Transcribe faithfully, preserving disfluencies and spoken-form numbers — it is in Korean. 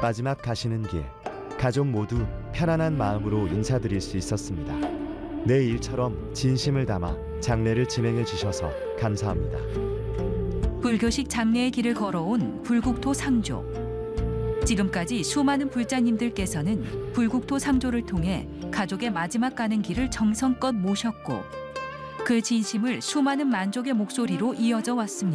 마지막 가시는 길, 가족 모두 편안한 마음으로 인사드릴 수 있었습니다. 내 일처럼 진심을 담아 장례를 진행해 주셔서 감사합니다. 불교식 장례의 길을 걸어온 불국토 상조. 지금까지 수많은 불자님들께서는 불국토 상조를 통해 가족의 마지막 가는 길을 정성껏 모셨고 그 진심을 수많은 만족의 목소리로 이어져 왔습니다.